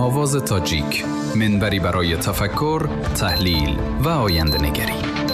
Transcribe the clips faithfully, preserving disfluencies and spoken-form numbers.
آواز تاجیک، منبری برای تفکر، تحلیل و آینده‌نگری.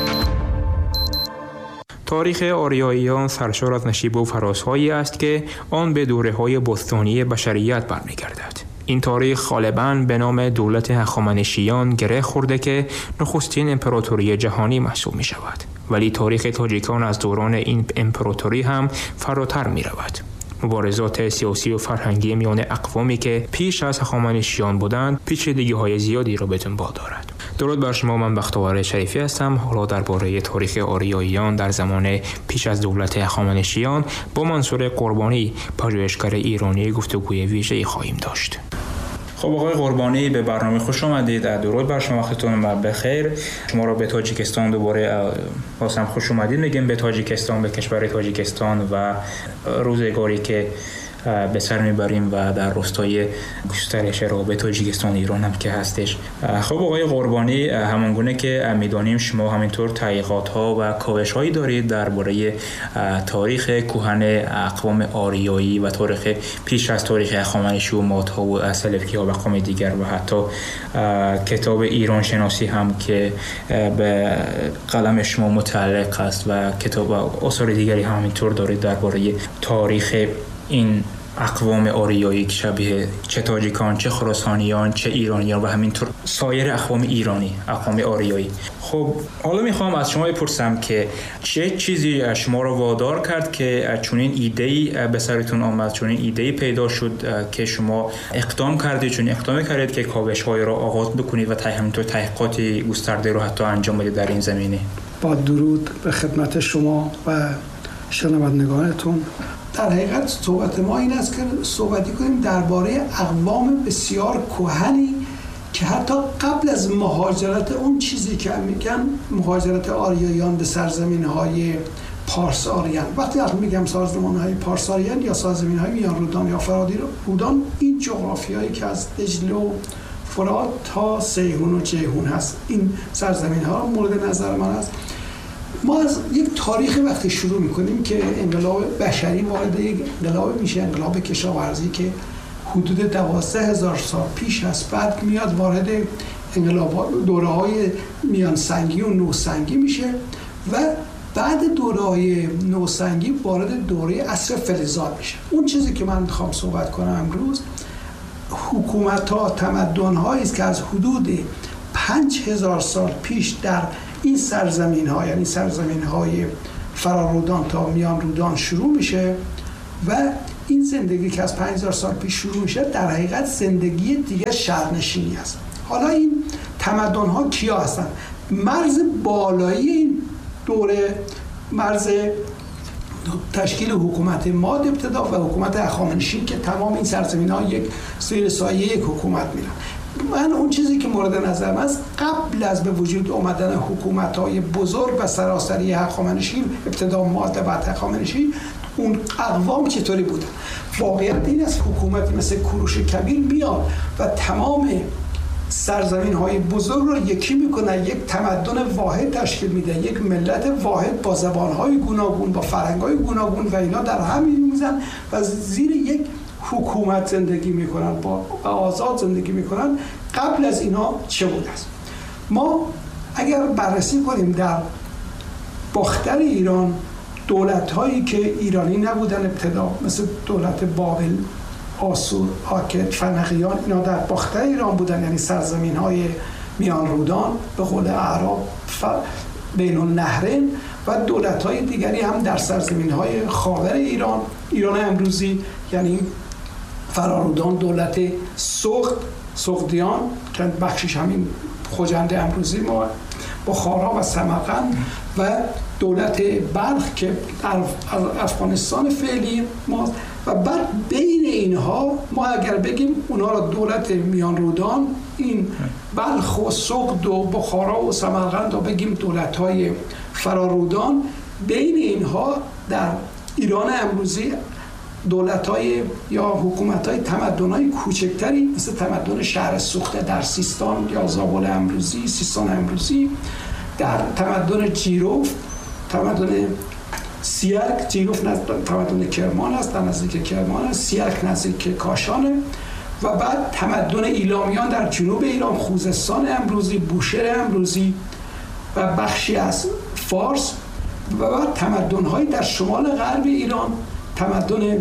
تاریخ آریاییان سرشار از نشیب و فرازهایی است که آن به دوره‌های باستانی بشریت برمیگردد. این تاریخ غالباً به نام دولت هخامنشیان گره خورده که نخستین امپراتوری جهانی محسوب می شود. ولی تاریخ تاجیکان از دوران این امپراتوری هم فراتر می رود. مبارزات سیاسی و فرهنگی میان اقوامی که پیش از هخامنشیان بودند پیچیدگی‌های زیادی را به دنبال دارد. درود بر شما، من بختیار شریفی هستم. حالا درباره تاریخ آریاییان در زمان پیش از دولت هخامنشیان با منصور قربانی، پژوهشگر ایرانی، گفتگوی ویژه‌ای خواهیم داشت. خب آقای قربانی، به برنامه خوش آمدید. درود بر شما، وقتتون بخیر. شما را به تاجیکستان دوباره بازم خوش اومدید میگیم، به تاجیکستان، به کشور تاجیکستان و روزگاری که به سر میبریم و در راستای گسترش رابطه تاجیکستان ایران هم که هستش. خب آقای قربانی، همانگونه که میدانیم شما همینطور تحقیقات ها و کاوش هایی دارید درباره تاریخ کهن اقوام آریایی و تاریخ پیش از تاریخ هخامنشی و مادها و سلفکی ها و اقوام دیگر و حتی کتاب ایران شناسی هم که به قلم شما متعلق است و کتاب و آثار دیگری هم همینطور دارید درباره تاریخ این اقوام آریایی که شبیه چه تاجیکان، چه خراسانیان، چه ایرانیان و همینطور سایر اقوام ایرانی، اقوام آریایی. خب حالا میخوام از شما بپرسم که چه چیزی شما رو وادار کرد که چنین ایده‌ای به سرتون آمد، چنین ایده‌ای پیدا شد که شما اقدام کردید، چون اقدام کردید که کاوش‌های را آغاز بکنید و همینطور تحقیقاتی گسترده رو حتی انجام بدید در این زمینه. با درود به خدمت شما و شنوندگانتون. در حقیقت صحبت ما این است که صحبتی کنیم درباره اقوام بسیار کهنی که حتی قبل از مهاجرت اون چیزی که میگن مهاجرت آریاییان به سرزمین‌های پارس آریان، وقتی از میگم سرزمین‌های پارس آریان یا سرزمین‌های میان رودان یا فرادی رودان، این جغرافیایی که از دجله و فرات تا سیهون و جیهون هست، این سرزمین‌ها مورد نظر من است. ما از یک تاریخ وقتی شروع میکنیم که انقلاب بشری وارد یک انقلاب میشه، انقلاب کشاورزی که حدود دوازده هزار سال پیش هست، بعد میاد وارد انقلاب دوره های میان سنگی و نوسنگی میشه و بعد دوره های نوسنگی وارد دوره عصر فلزات میشه. اون چیزی که من میخوام صحبت کنم امروز حکومت ها، تمدن هایی است که از حدود پنج هزار سال پیش در این سرزمین ها، یعنی سرزمین های فرارودان تا میان رودان شروع میشه و این زندگی که از پنج هزار سال پیش شروع میشه در حقیقت زندگی دیگه شهرنشینی است. حالا این تمدن ها کیا هستن؟ مرز بالایی این دوره مرز تشکیل حکومت ماد ابتدا و حکومت هخامنشی که تمام این سرزمین ها یک زیر سایه یک حکومت میرن. من اون چیزی که مورد نظرم است قبل از به وجود آمدن حکومت‌های بزرگ و سراسری هخامنشی، ابتدا ماد و بعد هخامنشی، اون اقوام چطوری بودن. واقعیت این است حکومتی مثل کوروش کبیر میاد و تمام سرزمین‌های بزرگ رو یکی میکنه، یک تمدن واحد تشکیل میده، یک ملت واحد با زبان‌های گوناگون، با فرهنگ‌های گوناگون و اینا در هم میزنن و زیر یک حکومت زندگی میکنن، با آزاد زندگی میکنن. قبل از اینا چه بوده است؟ ما اگر بررسی کنیم در باختر ایران دولت هایی که ایرانی نبودن ابتدا، مثل دولت بابل، آسور، آکد، فنقیان، اینا در باختر ایران بودن، یعنی سرزمین های میان رودان به قول اعراب بین النهرین، و دولت های دیگری هم در سرزمین های خاور ایران، ایران امروزی، یعنی فرارودان، دولت سغد، سغدیان که بخشش همین خوجند امروزی ما، بخارا و سمرقند، و دولت بلخ که در افغانستان فعلی ما. و بعد بین اینها ما اگر بگیم اونا را دولت میان رودان، این بلخ و سغد و بخارا و سمرقند را بگیم دولت‌های فرارودان، بین اینها در ایران امروزی دولت‌های یا حکومت‌های تمدن‌های کوچکتری مثل تمدن شهر سوخته در سیستان یا زابل امروزی، سیستان امروزی، در تمدن جیروف، تمدن سیرک، جیروف نزد تمدن کرمان است، در نزدیک کرمان است، سیرک نزدیک کاشانه، و بعد تمدن ایلامیان در جنوب ایران، خوزستان امروزی، بوشهر امروزی و بخشی از فارس و بعد تمدن‌های در شمال غرب ایران، تمدن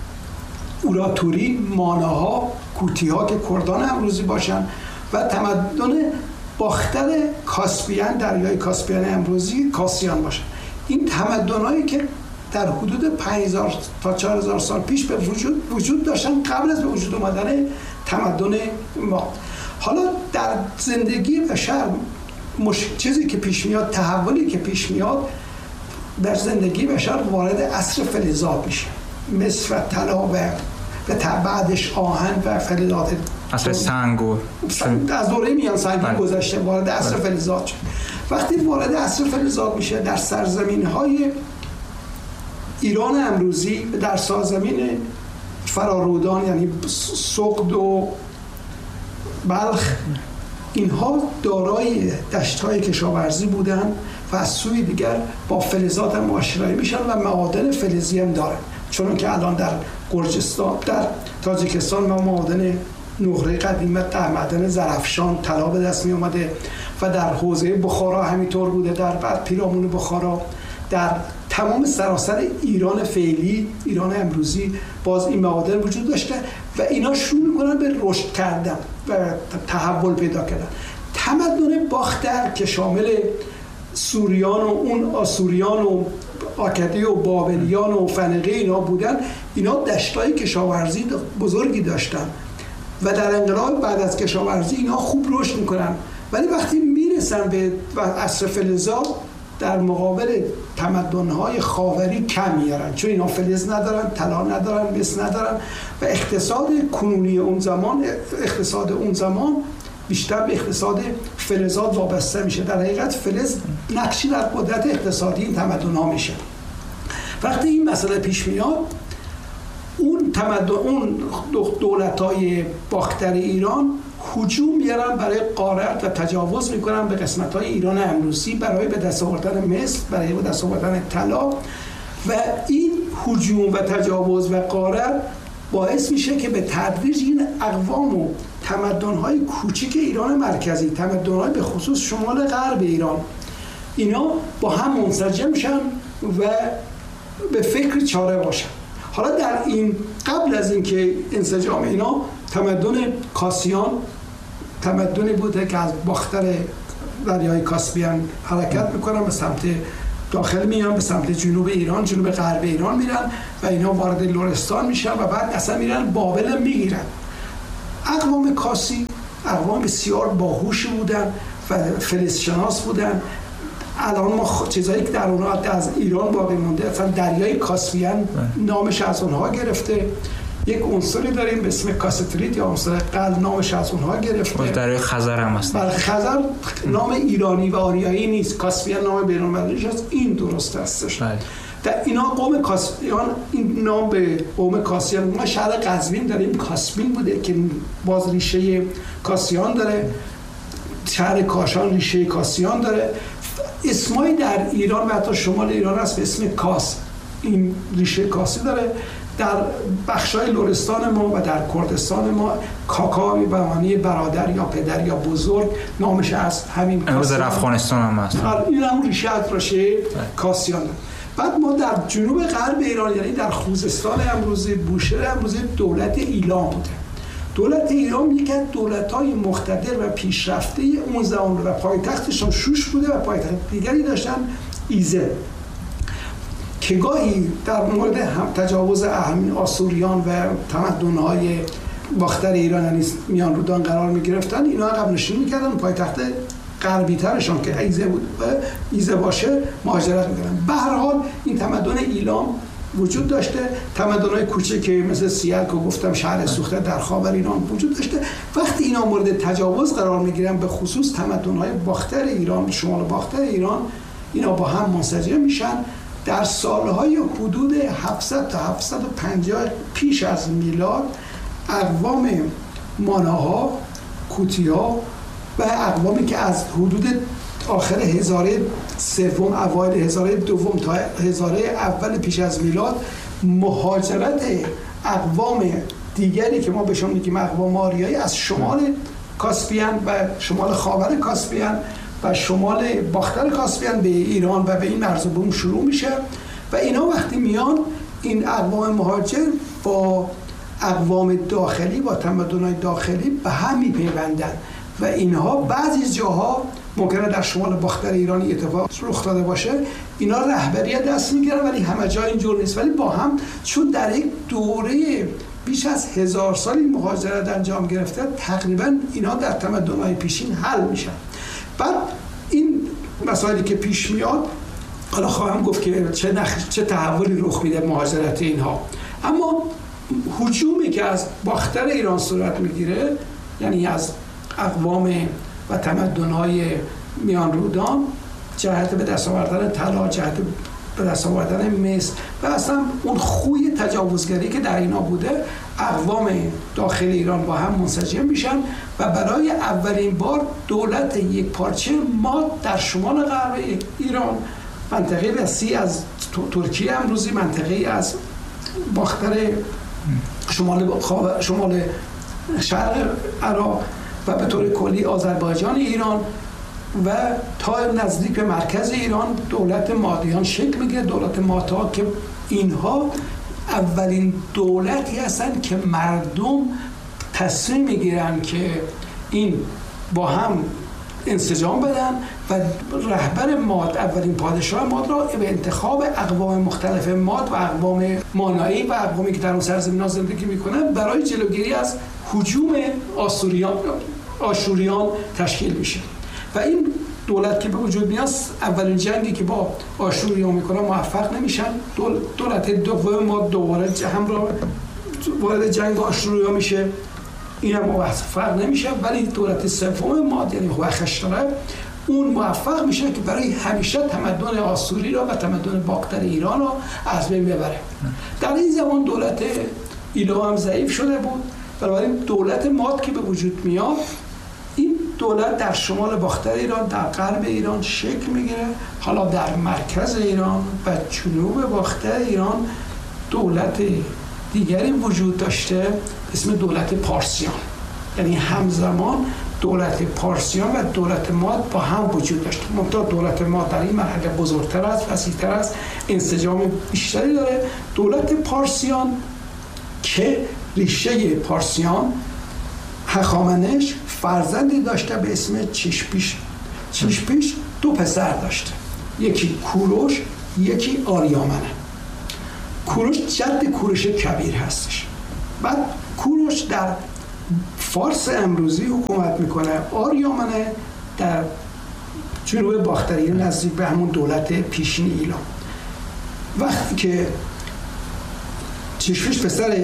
اوراتوری، ماناها، کوتی‌ها که کردان امروزی باشن و تمدن باختر کاسپیان، دریای کاسپیان امروزی کاسیان باشن. این تمدن‌هایی که در حدود پنج هزار تا چهار هزار سال پیش به وجود وجود داشتن قبل از به وجود آمدن تمدن ما. حالا در زندگی بشر مش... چیزی که پیش میاد، تحولی که پیش میاد در زندگی بشر وارد عصر فلزات میشه، مس و طلا و و بعدش آهن و فلزات، عصر سنگ و از دوره میان سنگی بله. گذشته وارد عصر بله. فلزات شد. وقتی وارد عصر فلزات میشه در سرزمین‌های ایران امروزی، در سرزمین فرارودان یعنی سغد و بلخ، اینها دارای دشت‌های کشاورزی بودن و از سوی دیگر با فلزات هم معاشرتی میشن و معادن فلزی هم دارن، چون که الان در گرجستان، در تاجیکستان ما معادن نقره قدیمه، در معدن زرافشان طلا به دست می اومده و در حوزه بخارا همینطور بوده، در بعد پیرامون بخارا، در تمام سراسر ایران فعلی، ایران امروزی باز این معادن وجود داشته و اینا شروع میکنن به رشد کردن و تحول پیدا کردن. تمدن باختر که شامل سوریان و اون آسوریان و آکدی و بابلیان و فنقی اینا بودن، اینا دشتای کشاورزی بزرگی داشتن و در انقلاب بعد از کشاورزی اینا خوب رشد میکنن، ولی وقتی میرسن به عصر فلزات در مقابل تمدن‌های خاوری کم میارن، چون اینا فلز ندارن، طلا ندارن، مس ندارن و اقتصاد کنونی اون زمان، اقتصاد اون زمان بیشتر به اقتصاد فلزات وابسته میشه. در حقیقت فلز نقشی در قدرت اقتصادی این تمدن‌ها میشه. وقتی این مسئله پیش میاد، اون تمدن، اون دولت‌های باختر ایران هجوم میارن برای غارت و تجاوز میکنن به قسمت‌های ایران امروزی برای به دست آوردن مس، برای به دست آوردن طلا و این هجوم و تجاوز و غارت باعث میشه که به تدریج این اقوام و تمدن‌های کوچیک ایران مرکزی، تمدن‌های به خصوص شمال غرب ایران، اینا با هم منسجم میشن و به فکر چاره باشن. حالا در این قبل از اینکه انسجام اینا، تمدن کاسیان تمدنی بوده که از باختر دریای کاسپیان حرکت میکنن به سمت داخل میان، به سمت جنوب ایران، جنوب غرب ایران میرن و اینا وارد لرستان میشن و بعد اصلا میرن بابل میگیرن. اقوام کاسی اقوام بسیار باهوش بودن و فلزشناس بودن. الان ما چیزایی که در اونها از ایران باقی مونده، مثلا دریای کاسپیان نامش از اونها گرفته، یک عنصری داریم به اسم کاستریت یا عنصر قل، نامش از اونها گرفته. دریای خزر هم هست. بله، خزر نام ایرانی و آریایی نیست، کاسپیان نام بین‌المللی است. این درست هستش. بله. در اینا قوم کاسپیان، این نام به قوم کاسیان، ما شهر قزوین داریم کاسبین بوده که باز ریشه کاسیان داره، شهر کاشان ریشه کاسیان داره، اسمایی در ایران و حتی شمال ایران هست به اسم کاس، این ریشه کاسی داره. در بخشای لرستان ما و در کردستان ما کاکا به معنی برادر یا پدر یا بزرگ نامش از همین امروز در افغانستان هم هست. این هم ریشه از ریشه کاسیان داره. بعد ما در جنوب غرب ایران یعنی در خوزستان امروزی، بوشهر امروزی دولت ایلام بوده. دولت ایران یکی از دولت‌های مقتدر و پیشرفته اون زمان و پایتختشون شوش بوده و پایتخت دیگری داشتن ایزه، که گاهی در مورد هم تجاوز همین آسوریان و تمدن‌های باختر ایران یعنی میان رودان قرار می‌گرفتن، اینا عقب نشینی می‌کردن، پایتخت غربی ترشون که ایزه بود و ایزه باشه مهاجرت می‌کردن. به هر حال این تمدن ایلام وجود داشته، تمدن‌های کوچیک مثل سیال که گفتم شهر سوخته در خاور ایران وجود داشته. وقتی اینا مورد تجاوز قرار می‌گیرن، به خصوص تمدن‌های باختر ایران، شمال باختر ایران، اینا با هم منسجم میشن. در سالهای حدود هفتصد تا هفتصد و پنجاه پیش از میلاد اقوام ماناها، کوتی‌ها و اقوامی که از حدود آخر هزاره سوم اوایل هزاره دوم تا هزاره اول پیش از میلاد مهاجرت اقوام دیگری که ما بهشون میگیم اقوام آریایی از شمال کاسپیان و شمال خاور کاسپیان و شمال باختر کاسپیان به ایران و به این مرز بوم شروع میشه و اینا وقتی میان این اقوام مهاجر با اقوام داخلی با تمدن‌های داخلی به هم میپیوندن و اینها بعضی جاها ممکنه در شمال باختر ایران اتفاق رخ داده باشه، اینا رهبریت دست میگیرن ولی همه جا اینجور نیست، ولی با هم چون در یک دوره بیش از هزار سالی مهاجرت انجام گرفته تقریبا اینا در تمدن‌های پیشین حل میشن. بعد این مسائلی که پیش میاد حالا خواهم گفت که چه نخ... چه تحولی رخ میده مهاجرت اینها، اما هجومی که از باختر ایران صورت میگیره یعنی از اقوام و تمدن‌های میان رودان جهت به دست آوردن طلا، جهت به دست آوردن مس و اصلا اون خوی تجاوزگری که در اینا بوده، اقوام داخل ایران با هم منسجم میشن و برای اولین بار دولت یک پارچه ماد در شمال غرب ایران، منطقه وسیع از ترکیه امروزی، منطقه از باختر شمال شمال شرق عراق و به طور کلی آذربایجان ایران و تا نزدیک به مرکز ایران دولت مادیان شکل میگیره. دولت مادها که اینها اولین دولتی هستن که مردم تصمیم میگیرن که این با هم انسجام بدن و رهبر ماد، اولین پادشاه ماد را به انتخاب اقوام مختلف ماد و اقوام مانایی و اقوامی که در اون سرزمین‌ها زندگی میکنن برای جلوگیری از هجوم آسوریان آشوریان تشکیل میشه و این دولت که به وجود میاد اولین جنگی که با آشوریان میکنه موفق نمیشن. دول دولت دوم ما دوباره هم را وارد جنگ با آشوریان میشه، این هم موفق نمیشه، ولی دولت سوم ما یعنی هوخشتره اون موفق میشه که برای همیشه تمدن آسوری را و تمدن باختر ایران را از بین ببره. در این زمان دولت ایلام هم ضعیف شده بود، بنابراین دولت ماد که به وجود میاد این دولت در شمال باختر ایران، در غرب ایران شکل میگیره. حالا در مرکز ایران و جنوب باختر ایران دولت دیگری وجود داشته اسم دولت پارسیان، یعنی همزمان دولت پارسیان و دولت ماد با هم وجود داشته. منتها دولت ماد در این مرحله بزرگتر است، وسیع‌تر است، انسجام بیشتری داره. دولت پارسیان که ریشه پارسیان هخامنش فرزندی داشته به اسم چشپیش. چشپیش دو پسر داشته، یکی کوروش، یکی آریامنه. کوروش جد کوروش کبیر هستش. بعد کوروش در فارس امروزی حکومت میکنه، آریامنه در جنوب باختری نزدیک به همون دولت پیشین ایلام. وقتی که چشپیش پسر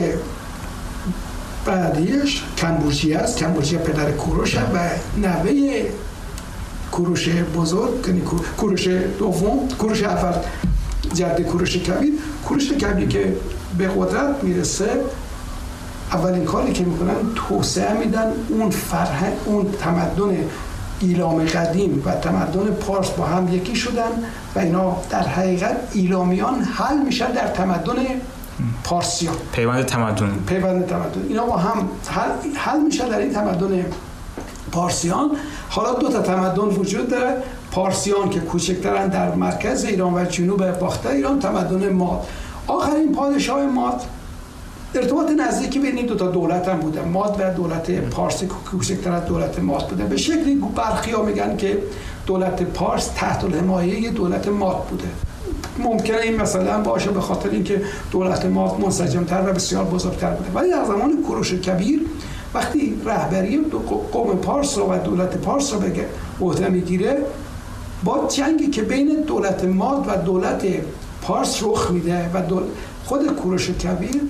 بعدیش کمبوجی است، کمبوجی پدر کوروش و نوه کوروش بزرگ، یعنی کوروش دوم، کوروش اول جد کوروش کبیر. کوروش کبیر که به قدرت میرسه اولین کاری که میکنن توسعه میدن اون فرهنگ، اون تمدن ایلام قدیم و تمدن پارس با هم یکی شدن و اینا در حقیقت ایلامیان حل میشن در تمدن پارسیان، پیوند تمدن پیوند تمدن اینا با هم حل, حل میشه در این تمدن پارسیان. حالا دو تا تمدن وجود داره، پارسیان که کوچکترن در مرکز ایران و جنوب باختر ایران، تمدن ماد. آخرین پادشاه ماد ارتباط نزدیکی بین این دو تا دولت هم بوده، ماد و دولت پارس که کوچکتر از دولت ماد بوده. به شکلی برخیا میگن که دولت پارس تحت الحمایه دولت ماد بوده. ممکنه این مثلا باشه به خاطر اینکه دولت ماد منسجم‌تر و بسیار بزرگتر بوده، ولی در زمان کوروش کبیر وقتی رهبری قوم پارس و دولت پارس رو به عهده میگیره، با جنگی که بین دولت ماد و دولت پارس رخ میده و دول... خود کوروش کبیر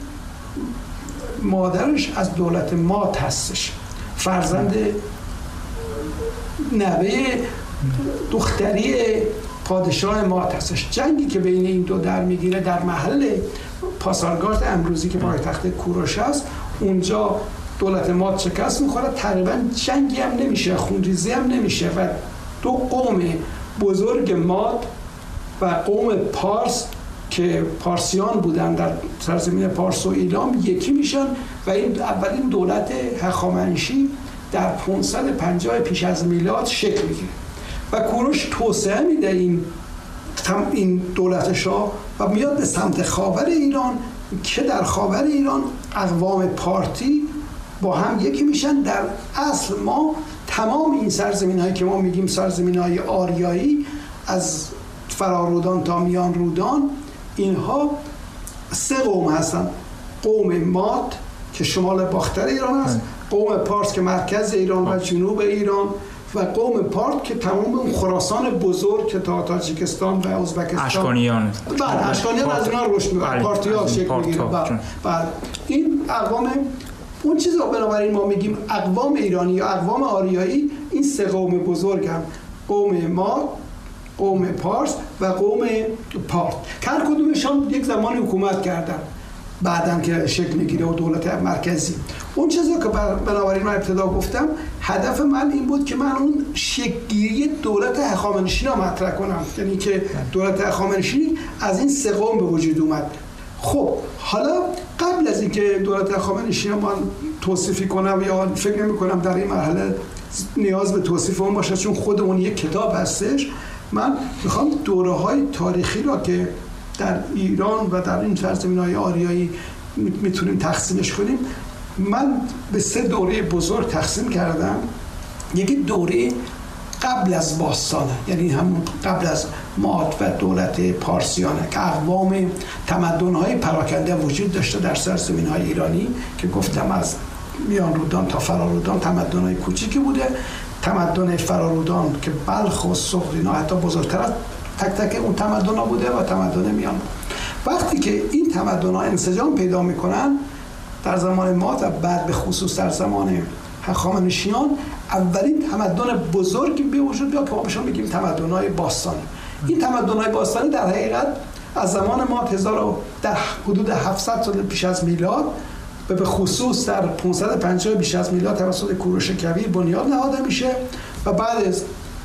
مادرش از دولت ماد هستش، فرزند نوه دختری پادشاه ماد هستش. جنگی که بین این دو در میگیره در محل پاسارگارد امروزی که پایتخت کوروش است، اونجا دولت ماد شکست میخوره، تقریبا جنگی هم نمیشه، خونریزی هم نمیشه و دو قوم بزرگ ماد و قوم پارس که پارسیان بودن در سرزمین پارس و ایلام یکی میشن و و این اولین دولت هخامنشی در پانصد و پنجاه پیش از میلاد شکل میگیره و کوروش توسعه میده این این دولت شاه و میاد به سمت خاور ایران که در خاور ایران اقوام پارتی با هم یکی میشن. در اصل ما تمام این سرزمین هایی که ما میگیم سرزمین های آریایی از فرارودان تا میان رودان، اینها سه قوم هستن: قوم ماد که شمال باختر ایران است، قوم پارس که مرکز ایران و جنوب ایران، و قوم پارت که تمام اون خراسان بزرگ که تا تاجیکستان و ازبکستان، اشکانیان بله اشکانیان از اینا رشد می‌کنن، پارتی‌ها شکل می‌گیرن. بله این اقوام، اون چیزا بنابراین ما میگیم اقوام ایرانی یا اقوام آریایی، این سه قوم بزرگ هم قوم ماد، قوم پارس و قوم پارت که هر کدومشان یک زمانی حکومت کردن بعدم که شکل میگیره و دولت مرکزی. اون چیزی که بنابراین من ابتدا گفتم، هدف من این بود که من اون شکل‌گیری دولت هخامنشی را مطرح کنم، یعنی که دولت هخامنشی از این سه قوم به وجود اومد. خب حالا قبل از اینکه دولت هخامنشی رو من توصیفی کنم یا فکر نمی‌کنم در این مرحله نیاز به توصیف اون باشه چون خود اون یک کتاب هستش، من میخوام دوره‌های تاریخی را که در ایران و در این سرزمین‌های آریایی میتونیم تقسیمش کنیم، من به سه دوره بزرگ تقسیم کردم. یکی دوره قبل از باستانه، یعنی همون قبل از ماد و دولت پارسیانه که اقوام تمدن‌های پراکنده وجود داشته در سرزمین‌های ایرانی که گفتم از میان رودان تا فرارودان تمدن‌های کوچیکی بوده. تمدن فرارودان که بلخ و سغد اینا حتی بزرگتر از تک تک اون تمدن‌ها بوده و تمدن میان. وقتی که این تمدن‌ها انسجام پیدا می‌کنن در زمان ماد و بعد به خصوص در زمان هخامنشیان، اولین تمدن بزرگی به وجود بیاد که ما بهشون میگیم تمدن‌های باستانی. این تمدن‌های باستانی در حقیقت از زمان ماد هزار و ده حدود هفتصد سال پیش از میلاد و به خصوص در پانصد و پنجاه پیش از میلاد توسط کوروش کویر بنیاد نهاده میشه و بعد از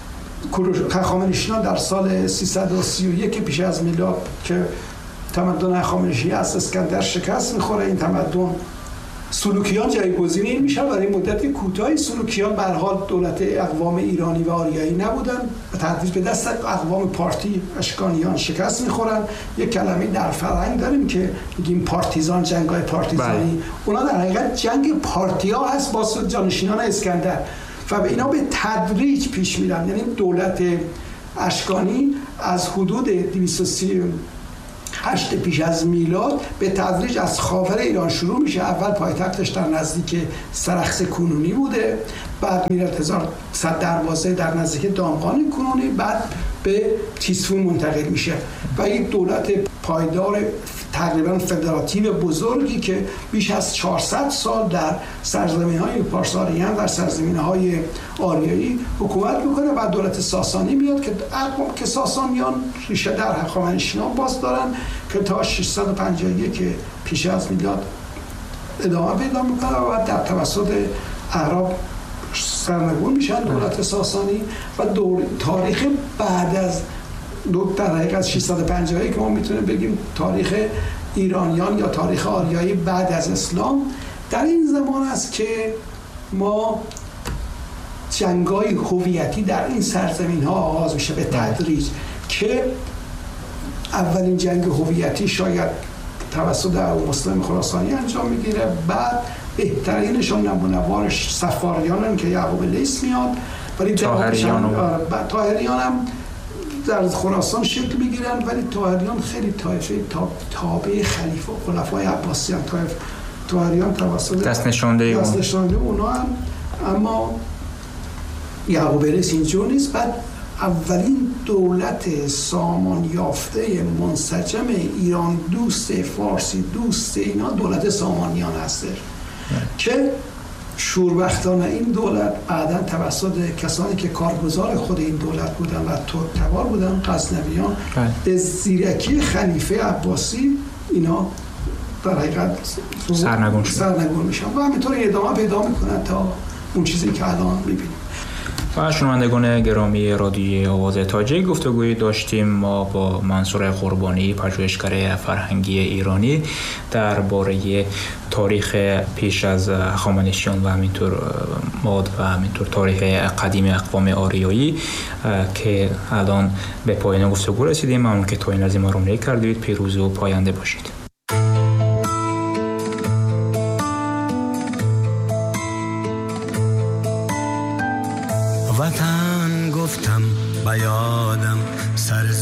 هخامنشیان در سال سیصد و سی و یک پیش از میلاد که تمدن هخامنشی از اسکندر شکست میخوره، این تمدن سلوکیان جایگزین میشن. برای مدت کوتاهی سلوکیان به هر حال دولت اقوام ایرانی و آریایی نبودن و تدریج به دست اقوام پارتی اشکانیان شکست میخورن. یک کلمه در فرهنگ داریم که میگیم پارتیزان، جنگ‌های پارتیزانی. بله. اونا در حقیقت جنگ پارتی‌ها هست با جانشینان اسکندر و به اینا به تدریج پیش میرن. یعنی دولت اشکانی از حدود دویست و سی و هشت پیش از میلاد به تدریج از خاور ایران شروع میشه. اول پایتختش در نزدیک سرخس کنونی بوده، بعد میره هزار و صد دروازه در نزدیک دامغان کنونی، بعد به تیسفون منتقل میشه و این دولت پایدار تقریبا فدراتیو بزرگی که بیش از چهارصد سال در سرزمین‌های پارساریان در سرزمین‌های آریایی حکومت میکنه. بعد دولت ساسانی میاد که اقوام که ساسانیان ریشه در هخامنشیان باز دارن که تا ششصد و پنجاه و یک پیش از میلاد ادامه پیدا میکنه و بعد در توسط عرب سرنگون میشن دولت ساسانی و دور تاریخ بعد از در حقیقت ششصد و پنجاه که ما میتونیم بگیم تاریخ ایرانیان یا تاریخ آریایی بعد از اسلام، در این زمان است که ما جنگ‌های هویتی در این سرزمین‌ها آغاز میشه به تدریج که اولین جنگ هویتی شاید توسط ابو مسلم خراسانی انجام میگیره، بعد بهترینشون نمونه‌وارش صفاریانن که یعقوب لیث میاد، ولی طاهریان بعد طاهریان هم در خراسان شکل میگیرن، ولی طاهریان خیلی طایفه تابع خلیفه و خلفای عباسیان. طاهریان توسط دست نشانده دست نشانده اونا هم، اما یعقوب لیث اینجور نیست. بعد اولین دولت سامان یافته منسجم ایران دوست فارسی دوست اینا دولت سامانیان هستش که شوربختانه این دولت بعداً توسط کسانی که کارگزار خود این دولت بودن و ترک‌تبار بودن، غزنویان، به زیرکی خلیفه عباسی اینا در حقیقت سرنگون سرنگون میشن و همینطور ادامه پیدا میکنن تا اون چیزی که الان میبینیم. و شنوندگان گرامی رادیوی آواز تاجیک، گفتگویی داشتیم ما با منصور قربانی، پژوهشگر فرهنگی ایرانی، درباره تاریخ پیش از هخامنشیان و همینطور ماد و همینطور تاریخ قدیم اقوام آریایی که الان به پایان گفتگو رسیدیم. ممنون که تا این لحظه ما رو همراهی کردید. پیروز و پاینده باشید. وطن گفتم بیادم سر